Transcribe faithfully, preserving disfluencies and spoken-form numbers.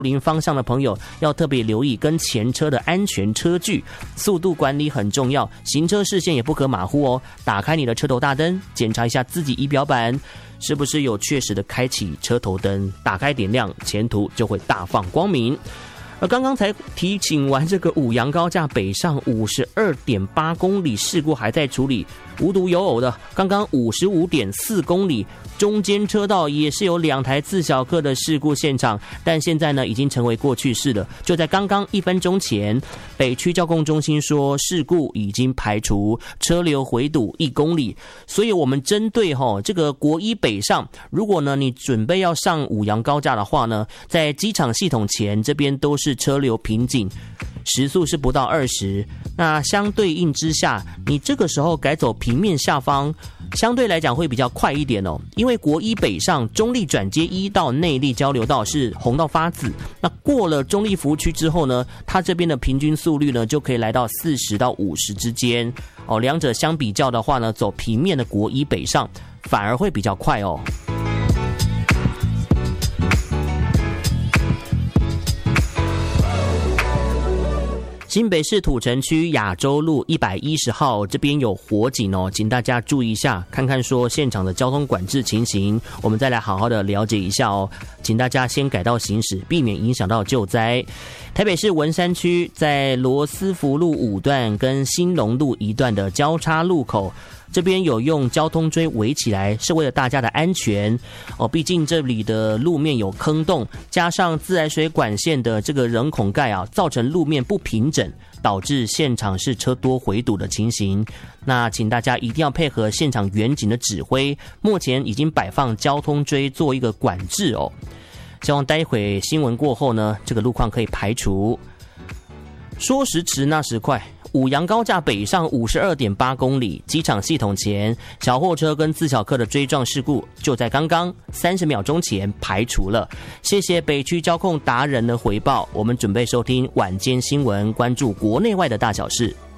林方向的朋友要特别留意跟前车的安全车距，速度管理很重要，行车视线也不可马虎哦。打开你的车头大灯，检查一下自己仪表板是不是有确实的开启车头灯，打开点亮，前途就会大放光明。而刚刚才提醒完这个五杨高架北上 五十二点八公里事故还在处理，无独有偶的，刚刚 五十五点四公里中间车道也是有两台自小客的事故现场，但现在呢已经成为过去式了。就在刚刚一分钟前，北区交通中心说事故已经排除，车流回堵一公里。所以我们针对齁这个国一北上，如果呢你准备要上五杨高架的话呢，在机场系统前这边都是车流瓶颈，时速是不到二十。那相对应之下，你这个时候改走平面下方，相对来讲会比较快一点哦。因为国一北上中立转接一到内壢交流道是红到发紫，那过了中立服务区之后呢，它这边的平均速率呢就可以来到四十到五十之间哦。两者相比较的话呢，走平面的国一北上反而会比较快哦。新北市土城区亚洲路一百一十号这边有火警哦，请大家注意一下，看看说现场的交通管制情形，我们再来好好的了解一下哦。请大家先改道行驶，避免影响到救灾。台北市文山区在罗斯福路五段跟兴隆路一段的交叉路口，这边有用交通锥围起来，是为了大家的安全哦。毕竟这里的路面有坑洞，加上自来水管线的这个人孔盖啊，造成路面不平整，导致现场是车多回堵的情形。那请大家一定要配合现场员警的指挥，目前已经摆放交通锥做一个管制哦。希望待会新闻过后呢，这个路况可以排除。说时迟那时快，五杨高架北上 五十二点八公里，机场系统前小货车跟自小客的追撞事故就在刚刚三十秒钟前排除了。谢谢北区交控达人的回报，我们准备收听晚间新闻，关注国内外的大小事。